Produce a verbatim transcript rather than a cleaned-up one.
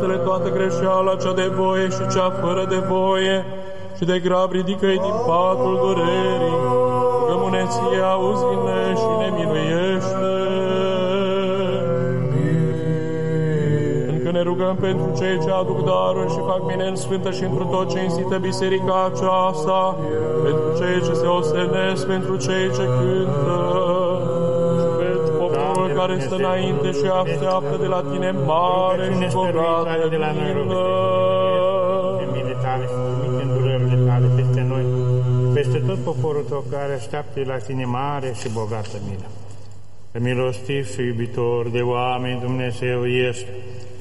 iartă-le toată greșeala, cea de voie și cea fără de voie, și de grab ridică-i din patul durerii. Rugămâneție, auzi-ne și ne miluiește. Încă ne rugăm pentru cei ce aduc daruri și fac bine în sfântă și întru tot cinstită biserica aceasta, pentru cei ce se ostenesc, pentru cei ce cântă, pentru poporul care stă înainte și așteaptă de la tine mare și bogată de la milă. Peste noi, peste tot poporul tău care așteaptă la tine mare și bogată milă. Că milostiv și iubitor de oameni Dumnezeu ești,